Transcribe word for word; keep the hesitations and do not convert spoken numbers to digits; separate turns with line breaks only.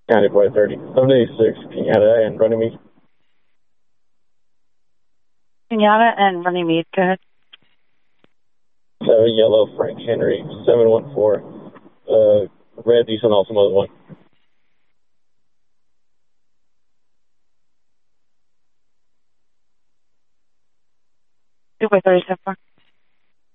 County Point thirty. seven eighty-six, Pinata and Runnymede.
Pinata and Runnymede, go ahead.
seven Yellow, Frank Henry, seven one four. Uh, Red Diesel Ultimo one.
two by thirty-seven.